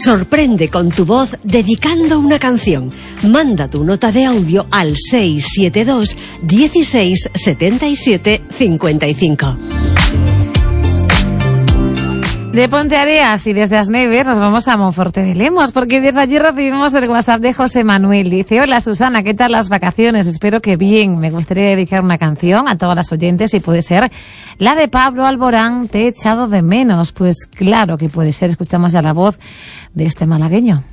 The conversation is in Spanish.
Sorprende con tu voz dedicando una canción. Manda tu nota de audio al 672 16 77 55. De Ponteareas y desde Asneves nos vamos a Monforte de Lemos, porque desde allí recibimos el WhatsApp de José Manuel. Dice: hola Susana, ¿qué tal las vacaciones? Espero que bien. Me gustaría dedicar una canción a todas las oyentes y puede ser la de Pablo Alborán, Te he echado de menos. Pues claro que puede ser. Escuchamos ya la voz de este malagueño.